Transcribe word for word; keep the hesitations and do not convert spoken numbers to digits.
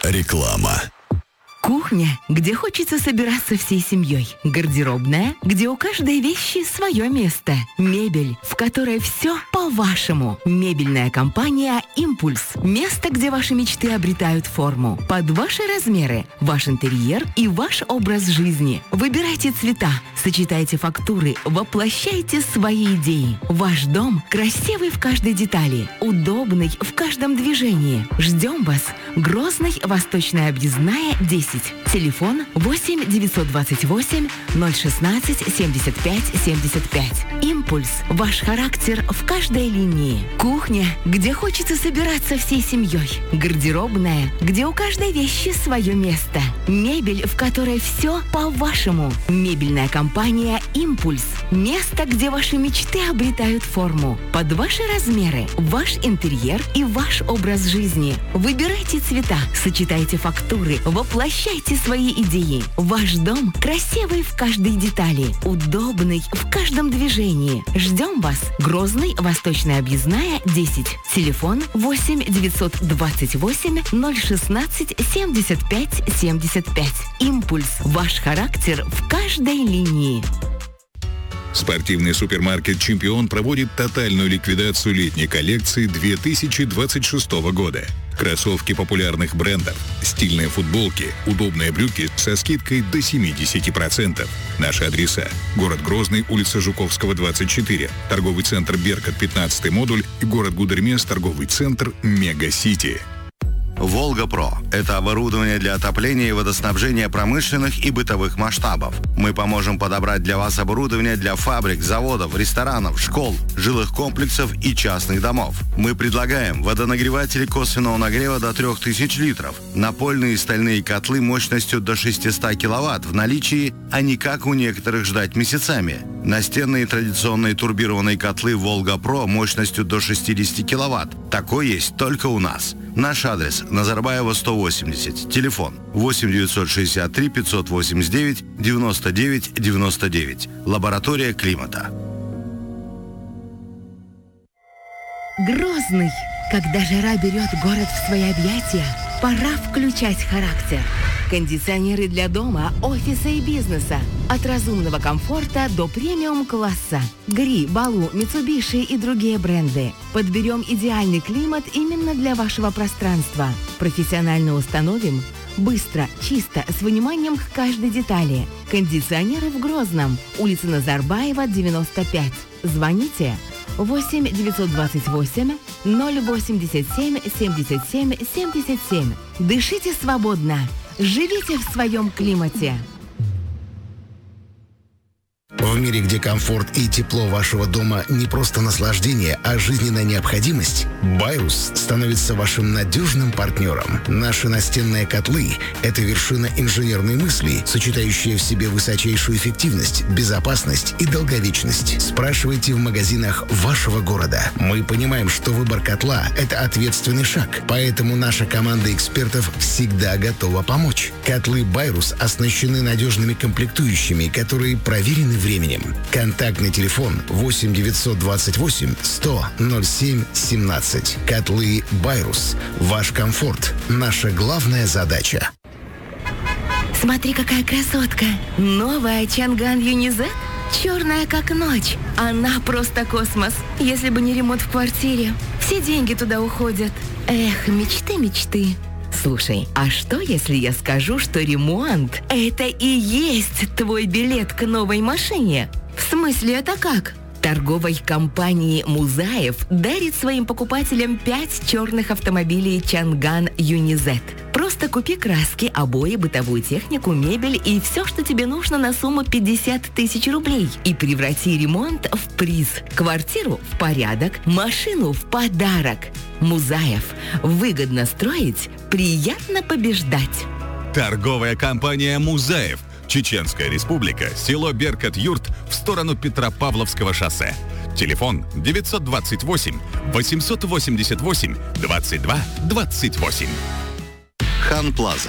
Реклама. Кухня, где хочется собираться всей семьей. Гардеробная, где у каждой вещи свое место. Мебель, в которой все по-вашему. Мебельная компания «Импульс». Место, где ваши мечты обретают форму. Под ваши размеры, ваш интерьер и ваш образ жизни. Выбирайте цвета, сочетайте фактуры, воплощайте свои идеи. Ваш дом красивый в каждой детали, удобный в каждом движении. Ждем вас. Грозный, Восточная объездная, десять. Телефон восемь девятьсот двадцать восемь ноль шестнадцать семьдесят пять семьдесят пять. «Импульс». Ваш характер в каждой линии. Кухня, где хочется собираться всей семьей. Гардеробная, где у каждой вещи свое место. Мебель, в которой все по-вашему. Мебельная компания «Импульс». Место, где ваши мечты обретают форму. Под ваши размеры, ваш интерьер и ваш образ жизни. Выбирайте цвета, сочетайте фактуры, воплощайте свои идеи. Ваш дом красивый в каждой детали, удобный в каждом движении. Ждем вас. Грозный, Восточная объездная, десять. Телефон восемь девятьсот двадцать восемь ноль шестнадцать семьдесят пять семьдесят пять. «Импульс». Ваш характер в каждой линии. Спортивный супермаркет «Чемпион» проводит тотальную ликвидацию летней коллекции две тысячи двадцать шестого года. Кроссовки популярных брендов, стильные футболки, удобные брюки со скидкой до семьдесят процентов. Наши адреса: город Грозный, улица Жуковского, двадцать четыре, торговый центр «Беркот», пятнадцатый модуль и город Гудермес, торговый центр «Мега-Сити». «Волга-Про» – это оборудование для отопления и водоснабжения промышленных и бытовых масштабов. Мы поможем подобрать для вас оборудование для фабрик, заводов, ресторанов, школ, жилых комплексов и частных домов. Мы предлагаем водонагреватели косвенного нагрева до трёх тысяч литров, напольные и стальные котлы мощностью до шестисот киловатт в наличии, а не как у некоторых ждать месяцами. Настенные традиционные турбированные котлы «Волга-Про» мощностью до шестидесяти киловатт. Такой есть только у нас. Наш адрес: Назарбаева, сто восемьдесят. Телефон восемь девятьсот шестьдесят три пятьсот восемьдесят девять девяносто девять девяносто девять. Лаборатория климата. Грозный. Когда жара берет город в свои объятия, пора включать характер. Кондиционеры для дома, офиса и бизнеса. От разумного комфорта до премиум-класса. Гри, Балу, Митсубиши и другие бренды. Подберем идеальный климат именно для вашего пространства. Профессионально установим. Быстро, чисто, с вниманием к каждой детали. Кондиционеры в Грозном. Улица Назарбаева, девяносто пять. Звоните восемь девятьсот двадцать восемь ноль восемьдесят семь семьдесят семь семьдесят семь. Дышите свободно. Живите в своем климате. В мире, где комфорт и тепло вашего дома не просто наслаждение, а жизненная необходимость, Байрус становится вашим надежным партнером. Наши настенные котлы – это вершина инженерной мысли, сочетающая в себе высочайшую эффективность, безопасность и долговечность. Спрашивайте в магазинах вашего города. Мы понимаем, что выбор котла – это ответственный шаг, поэтому наша команда экспертов всегда готова помочь. Котлы Байрус оснащены надежными комплектующими, которые проверены временем. Контактный телефон восемь девятьсот двадцать восемь сто ноль семь семнадцать. Котлы Байрус. Ваш комфорт – наша главная задача. Смотри, какая красотка. Новая Чанган Юнизет. Черная, как ночь. Она просто космос. Если бы не ремонт в квартире, все деньги туда уходят. Эх, мечты, мечты. Слушай, а что, если я скажу, что ремонт – это и есть твой билет к новой машине? В смысле, это как? Торговой компании «Музаев» дарит своим покупателям пять черных автомобилей Чанган Юнизет. Просто купи краски, обои, бытовую технику, мебель и все, что тебе нужно на сумму пятьдесят тысяч рублей. И преврати ремонт в приз. Квартиру в порядок, машину в подарок. Музаев. Выгодно строить, приятно побеждать. Торговая компания «Музаев». Чеченская республика, село Беркот-Юрт в сторону Петропавловского шоссе. Телефон девятьсот двадцать восемь восемьсот восемьдесят восемь двадцать два двадцать восемь. Хан Плаза.